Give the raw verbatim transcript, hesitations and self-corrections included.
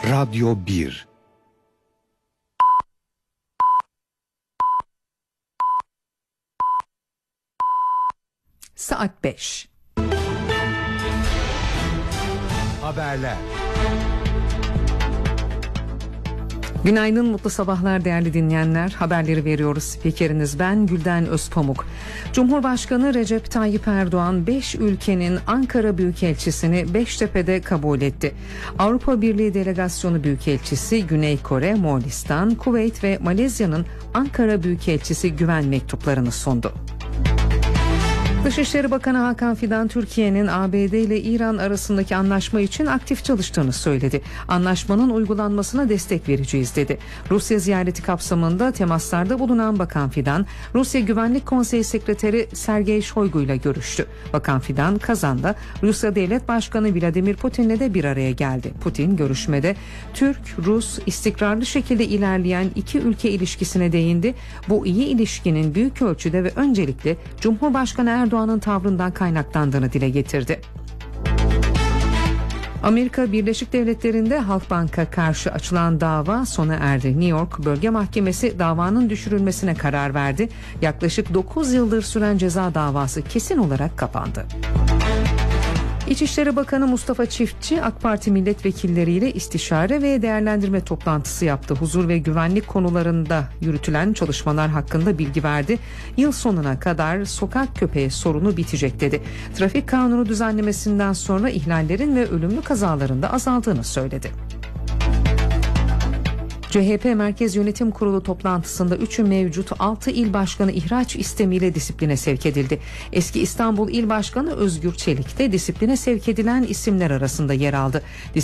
Radyo bir. Saat beş. Haberler. Günaydın, mutlu sabahlar değerli dinleyenler. Haberleri veriyoruz. Spikeriniz ben Gülden Özpamuk. Cumhurbaşkanı Recep Tayyip Erdoğan beş ülkenin Ankara Büyükelçisini Beştepe'de kabul etti. Avrupa Birliği Delegasyonu Büyükelçisi Güney Kore, Moğolistan, Kuveyt ve Malezya'nın Ankara Büyükelçisi güven mektuplarını sundu. Dışişleri Bakanı Hakan Fidan, Türkiye'nin A B D ile İran arasındaki anlaşma için aktif çalıştığını söyledi. Anlaşmanın uygulanmasına destek vereceğiz dedi. Rusya ziyareti kapsamında temaslarda bulunan Bakan Fidan, Rusya Güvenlik Konseyi Sekreteri Sergey Shoigu ile görüştü. Bakan Fidan, Kazan'da Rusya Devlet Başkanı Vladimir Putin'le de bir araya geldi. Putin görüşmede Türk-Rus istikrarlı şekilde ilerleyen iki ülke ilişkisine değindi. Bu iyi ilişkinin büyük ölçüde ve öncelikle Cumhurbaşkanı Erdoğan Erdoğan'ın tavrından kaynaklandığını dile getirdi. Amerika Birleşik Devletleri'nde Halkbank'a karşı açılan dava sona erdi. New York Bölge Mahkemesi davanın düşürülmesine karar verdi. Yaklaşık dokuz yıldır süren ceza davası kesin olarak kapandı. İçişleri Bakanı Mustafa Çiftçi, AK Parti milletvekilleriyle istişare ve değerlendirme toplantısı yaptı. Huzur ve güvenlik konularında yürütülen çalışmalar hakkında bilgi verdi. Yıl sonuna kadar sokak köpeği sorunu bitecek dedi. Trafik kanunu düzenlemesinden sonra ihlallerin ve ölümlü kazaların da azaldığını söyledi. C H P Merkez Yönetim Kurulu toplantısında üçü mevcut altı il başkanı ihraç istemiyle disipline sevk edildi. Eski İstanbul İl Başkanı Özgür Çelik de disipline sevk edilen isimler arasında yer aldı.